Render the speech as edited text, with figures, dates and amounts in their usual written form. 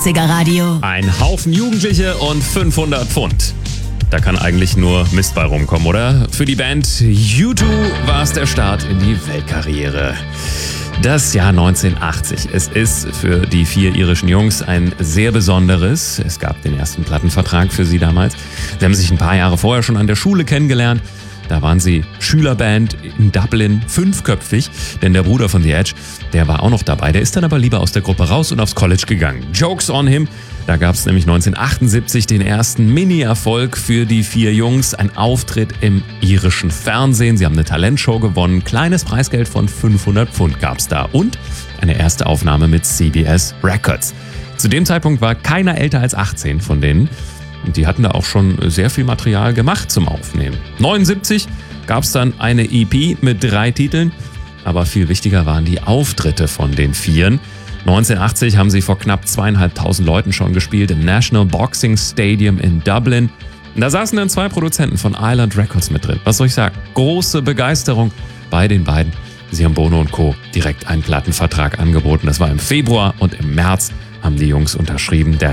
90er Radio. Ein Haufen Jugendliche und 500 Pfund. Da kann eigentlich nur Mist bei rumkommen, oder? Für die Band U2 war es der Start in die Weltkarriere. Das Jahr 1980. Es ist für die 4 irischen Jungs ein sehr besonderes. Es gab den ersten Plattenvertrag für sie damals. Sie haben sich ein paar Jahre vorher schon an der Schule kennengelernt. Da waren sie Schülerband in Dublin, 5köpfig, denn der Bruder von The Edge, der war auch noch dabei. Der ist dann aber lieber aus der Gruppe raus und aufs College gegangen. Joke's on him. Da gab es nämlich 1978 den ersten Mini-Erfolg für die 4 Jungs. Ein Auftritt im irischen Fernsehen. Sie haben eine Talentshow gewonnen. Kleines Preisgeld von 500 Pfund gab es da. Und eine erste Aufnahme mit CBS Records. Zu dem Zeitpunkt war keiner älter als 18 von denen. Und die hatten da auch schon sehr viel Material gemacht zum Aufnehmen. 1979 gab es dann eine EP mit 3 Titeln. Aber viel wichtiger waren die Auftritte von den 4. 1980 haben sie vor knapp 2.500 Leuten schon gespielt im National Boxing Stadium in Dublin. Und da saßen dann 2 Produzenten von Island Records mit drin. Was soll ich sagen? Große Begeisterung bei den beiden. Sie haben Bono und Co. direkt einen Plattenvertrag angeboten. Das war im Februar und im März haben die Jungs unterschrieben. Der